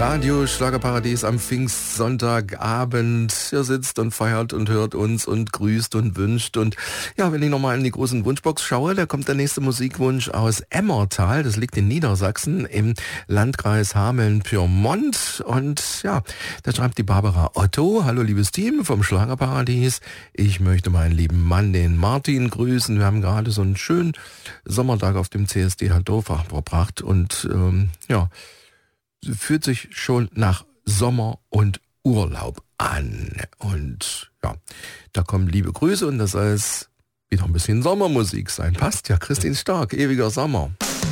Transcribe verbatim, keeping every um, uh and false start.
Radio Schlagerparadies am Pfingstsonntagabend. Ihr sitzt und feiert und hört uns und grüßt und wünscht. Und ja, wenn ich nochmal in die großen Wunschbox schaue, da kommt der nächste Musikwunsch aus Emmertal. Das liegt in Niedersachsen im Landkreis Hameln-Pyrmont. Und ja, da schreibt die Barbara Otto: Hallo liebes Team vom Schlagerparadies. Ich möchte meinen lieben Mann, den Martin, grüßen. Wir haben gerade so einen schönen Sommertag auf dem C S D Hannover verbracht. Und ähm, ja, fühlt sich schon nach Sommer und Urlaub an. Und ja, da kommen liebe Grüße und das soll es wieder ein bisschen Sommermusik sein. Passt ja, Christine Stark, ewiger Sommer.